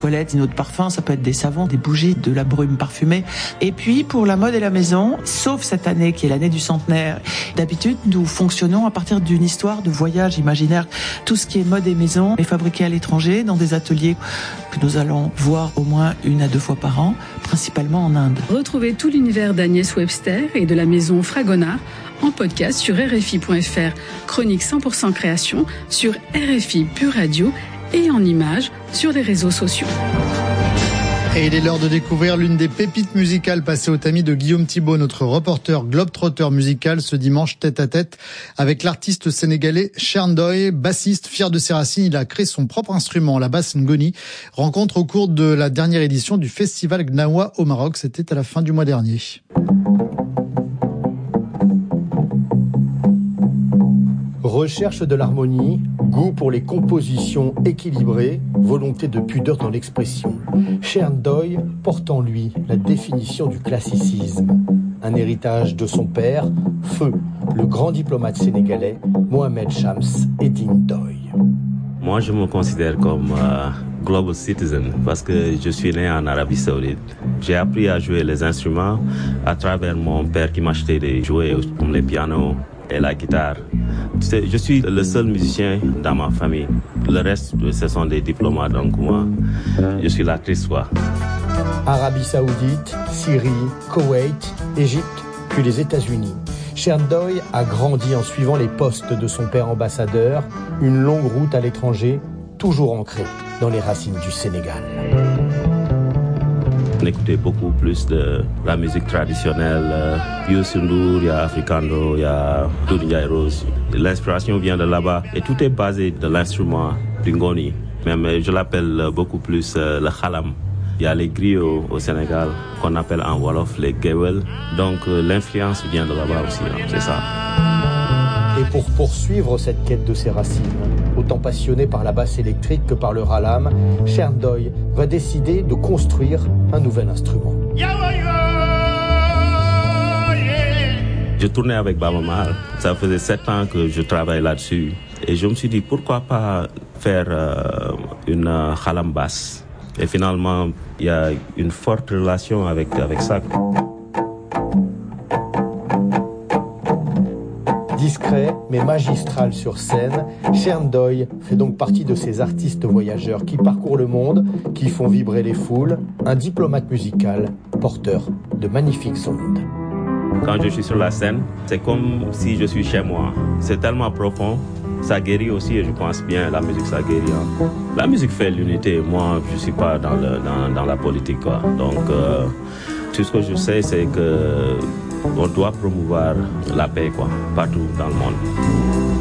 toilette, une eau de parfum, ça peut être des savons, des bougies, de la brume parfumée. Et puis pour la mode et la maison, sauf cette année qui est l'année du centenaire, d'habitude nous fonctionnons à partir d'une histoire de voyage imaginaire. Tout ce qui est mode et maison est fabriqué à l'étranger dans des ateliers que nous allons voir au moins 1 à 2 fois par an, principalement en Inde. Retrouvez tout l'univers d'Agnès Webster et de la maison Fragonard en podcast sur RFI.fr. Chronique 100% création sur RFI Pure Radio et en images sur les réseaux sociaux. Et il est l'heure de découvrir l'une des pépites musicales passées au tamis de Guillaume Thibault, notre reporter globe-trotter musical, ce dimanche tête à tête avec l'artiste sénégalais Cherndoy, bassiste fier de ses racines. Il a créé son propre instrument, la basse ngoni. Rencontre au cours de la dernière édition du festival Gnawa au Maroc. C'était à la fin du mois dernier. Recherche de l'harmonie, goût pour les compositions équilibrées, volonté de pudeur dans l'expression. Cherndoy porte en lui la définition du classicisme. Un héritage de son père, feu, le grand diplomate sénégalais, Mohamed Shams Eddine Doye. Moi, je me considère comme global citizen parce que je suis né en Arabie Saoudite. J'ai appris à jouer les instruments à travers mon père qui m'achetait des jouets comme les pianos et la guitare. Je suis le seul musicien dans ma famille. Le reste, ce sont des diplomates, donc moi, je suis l'actrice, quoi. Arabie Saoudite, Syrie, Koweït, Égypte, puis les États-Unis. Cherndoy a grandi en suivant les postes de son père ambassadeur, une longue route à l'étranger, toujours ancrée dans les racines du Sénégal. On écoutait beaucoup plus de la musique traditionnelle. Youssou N'Dour, il y a Africando, il y a Doudou Ndiaye Rose. L'inspiration vient de là-bas et tout est basé de l'instrument du ngoni. Même je l'appelle beaucoup plus le khalam. Il y a les griots au Sénégal qu'on appelle en wolof les gewel. Donc l'influence vient de là-bas aussi, hein, c'est ça. Et pour poursuivre cette quête de ses racines, autant passionné par la basse électrique que par le khalam, Cherndoy va décider de construire un nouvel instrument. Je tournais avec Baaba Maal. Ça faisait 7 ans que je travaille là-dessus. Et je me suis dit, pourquoi pas faire une khalam basse. Et finalement, il y a une forte relation avec ça. Discret mais magistral sur scène, Cherndoy fait donc partie de ces artistes voyageurs qui parcourent le monde, qui font vibrer les foules, un diplomate musical porteur de magnifiques ondes. Quand je suis sur la scène, c'est comme si je suis chez moi. C'est tellement profond, ça guérit aussi et je pense bien, la musique ça guérit. Hein. La musique fait l'unité, moi je suis pas dans la politique, quoi. Donc tout ce que je sais c'est que on doit promouvoir la paix, quoi, partout dans le monde.